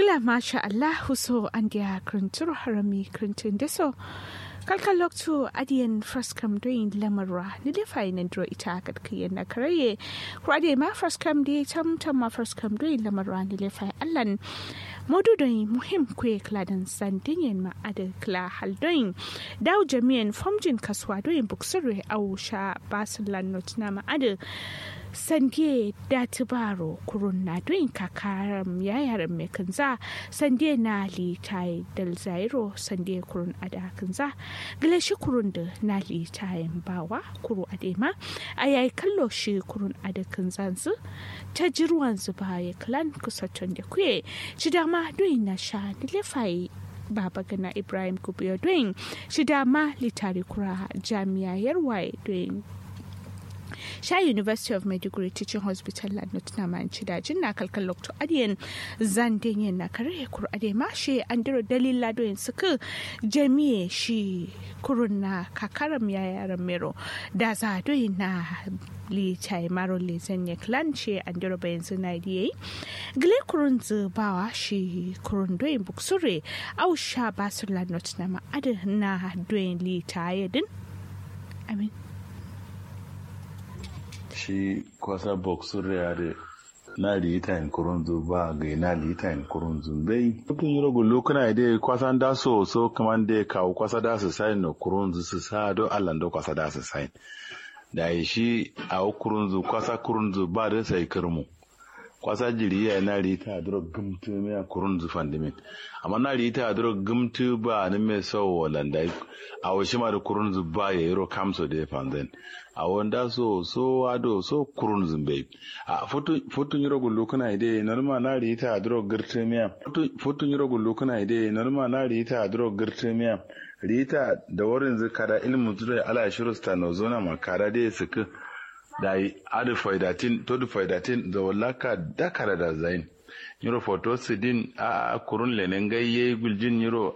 Gila masha Allah so andia kruntur harami kruntun deso. Kalkalok to adian first come doing lamara nilify nandro itakat kiyan na karaye. Kwade ma first come day tam ma first come doing lamara nilify allan. Modu doing muhim kwe kladan sandinyen ma ade kla haldoing. Daw jamian fomjin kaswa doing buksure au sha basilan notna ma ade. Sandie datibaro kurunna doin kakaram yayaran me kanza sandie nali tai dal zairo sandie kurun ada kanza gilashi kurun da nali tai bawa kuru adema ayai kallo shi kurun ada kanzanzu ta jirwan zuba ya klan kusaton da kuye shi dama doin na sha dilefai Baba Gana Ibrahim Kubiyo doin shi dama litari kura jami'a yarwaye doin Sha University of Maiduguri Teaching Hospital la notna man chidajin na kalkal lokto adiyen zandin na kare kur ade ma she andiro dalila do suku jami'e shi kuruna kakaram yayaran mero da za do na li chai maro li zanye clan she andiro bayan suna diye gle kurun zubawa shi kurun do buksure au sha basur la notna ma ade na do li tayedin amin shi kwasa boxer yare na lita in kurunzu ba ga na lita in kurunzu bai tun yi rogo lokuna ide kwasa da so kaman da kawo kwasa da su sai no kurunzu su sa do Allah do kwasa da su sai da shi a kurunzu kwasa kurunzu ba da sai kirmu kwasa jiriya na lita dro gumtu me kurunzu fandimin amma na lita dro gumtu ba ne me so walanda a washi ma da kurunzu ba ya yiro kamso da fandan a wanda so ado so kurunzu bai a fotun yiro gullu kana ide norma na lita dro girtemiya fotun yiro gullu kana ide norma na lita dro girtemiya lita da wurin zakara ilmu zura ala shirusta no zona makara dai suka da adu faidatin to du faidatin da wallaka dakara da zain yiro photosidin a kurun lenen gayye guljin yiro